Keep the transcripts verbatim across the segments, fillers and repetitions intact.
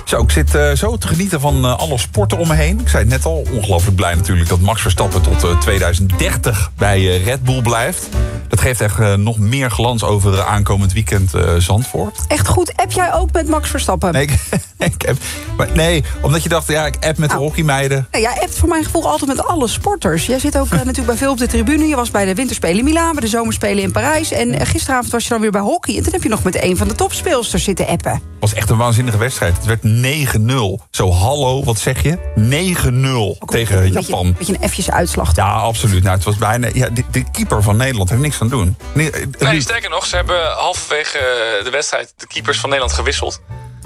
Zo, ik zit uh, zo te genieten van uh, alle sporten om me heen. Ik zei het net al, ongelooflijk blij natuurlijk dat Max Verstappen tot uh, tweeduizend dertig bij uh, Red Bull blijft. Dat geeft echt uh, nog meer glans over uh, aankomend weekend uh, Zandvoort. Echt goed, app jij ook met Max Verstappen? Nee, ik, ik app, maar nee, omdat je dacht, ja, ik app met nou, de hockeymeiden. Nee, jij appt voor mijn gevoel altijd met alle sporters. Jij zit ook uh, natuurlijk bij veel op de tribune. Je was bij de winterspelen in Milaan, bij de zomerspelen in Parijs. En uh, gisteravond was je dan weer bij hockey. En toen heb je nog met een van de topspeelsters zitten appen. Het was echt een waanzinnige wedstrijd. Het werd negen nul. Zo, hallo, wat zeg je? negen nul tegen een Japan. Een beetje een effjes uitslag. Ja, absoluut. Nou, het was bijna, ja, de, de keeper van Nederland heeft niks aan doen. Nee, nee, sterker nog, ze hebben halverwege de wedstrijd de keepers van Nederland gewisseld.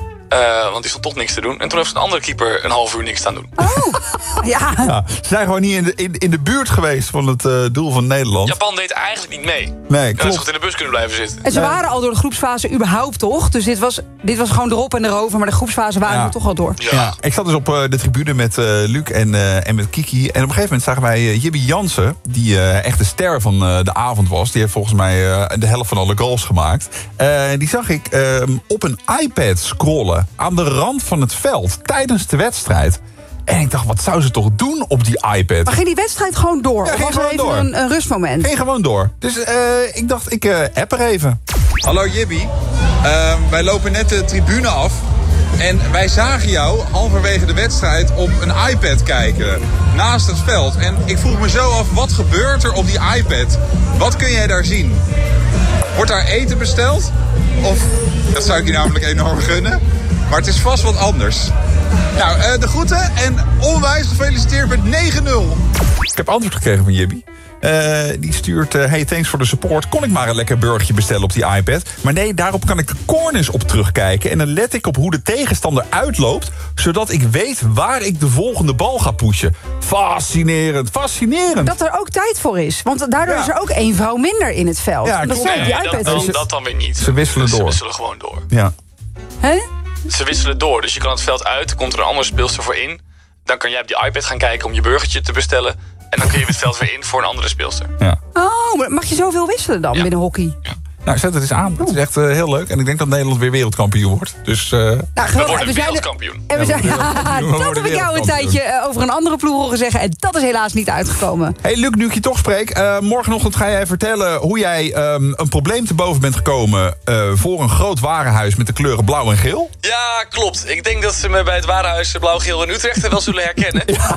Uh, want die stond toch niks te doen. En toen heeft een andere keeper een half uur niks aan doen. Oh, ja. ja. Ze zijn gewoon niet in de, in, in de buurt geweest van het uh, doel van Nederland. Japan deed eigenlijk niet mee. Nee, klopt. Ze had in de bus kunnen blijven zitten. En ze nee. waren al door de groepsfase überhaupt, toch? Dus dit was, dit was gewoon erop en erover. Maar de groepsfase waren ja. we toch al door. Ja. Ja. Ik zat dus op uh, de tribune met uh, Luc en, uh, en met Kiki. En op een gegeven moment zagen wij uh, Jibby Jansen, die uh, echt de ster van uh, de avond was. Die heeft volgens mij uh, de helft van alle goals gemaakt. Uh, die zag ik uh, op een iPad scrollen aan de rand van het veld tijdens de wedstrijd. En ik dacht, wat zou ze toch doen op die iPad? Maar ging die wedstrijd gewoon door? Ja, of was er even door. Een, een rustmoment? Ging gewoon door. Dus uh, ik dacht, ik uh, app er even. Hallo Jibby. Uh, wij lopen net de tribune af. En wij zagen jou halverwege de wedstrijd op een iPad kijken. Naast het veld. En ik vroeg me zo af, wat gebeurt er op die iPad? Wat kun jij daar zien? Wordt daar eten besteld? Of, dat zou ik je namelijk enorm gunnen. Maar het is vast wat anders. Nou, uh, de groeten en onwijs gefeliciteerd met negen nul. Ik heb antwoord gekregen van Jibby. Uh, die stuurt, uh, hey, thanks voor de support. Kon ik maar een lekker burgertje bestellen op die iPad? Maar nee, daarop kan ik de corners op terugkijken. En dan let ik op hoe de tegenstander uitloopt, zodat ik weet waar ik de volgende bal ga pushen. Fascinerend, fascinerend. Dat er ook tijd voor is. Want daardoor ja. is er ook één vrouw minder in het veld. Ja, dat, nee, die dat, iPad dan, dat dan weer niet. Ze wisselen dus door. Ze wisselen gewoon door. Ja. Hè? Ze wisselen door, dus je kan het veld uit, komt er een andere speelster voor in. Dan kan jij op die iPad gaan kijken om je burgertje te bestellen. En dan kun je het veld weer in voor een andere speelster. Ja. Oh, maar mag je zoveel wisselen dan ja. binnen hockey? Ja. Nou, zet het eens aan. Het is echt uh, heel leuk. En ik denk dat Nederland weer wereldkampioen wordt. Dus, uh... nou, we worden we wereldkampioen. En we zijn, ja, dat heb ik jou een tijdje uh, over een andere ploeg horen zeggen. En dat is helaas niet uitgekomen. Hey Luc, nu ik je toch spreek. Uh, morgenochtend ga jij vertellen hoe jij um, een probleem te boven bent gekomen... Uh, voor een groot warenhuis met de kleuren blauw en geel. Ja, klopt. Ik denk dat ze me bij het warenhuis blauw, geel en Utrecht wel zullen herkennen. Ja.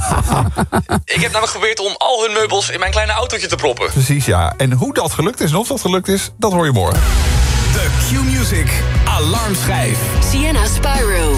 Ik heb namelijk geprobeerd om al hun meubels in mijn kleine autootje te proppen. Precies, ja. En hoe dat gelukt is en of dat gelukt is, dat hoor je morgen. De Q-Music Alarmschijf. Sienna Spyro.